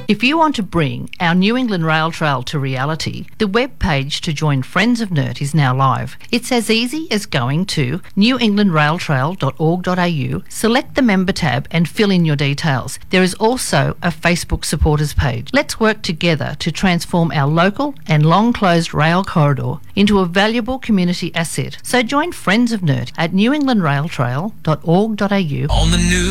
If you want to bring our New England Rail Trail to reality, the web page to join Friends of NERT is now live. It's as easy as going to newenglandrailtrail.org.au, select the member tab and fill in your details. There is also a Facebook supporters page. Let's work together to transform our local and long-closed rail corridor into a valuable community asset. So join Friends of NERT at newenglandrailtrail.org.au. On the news.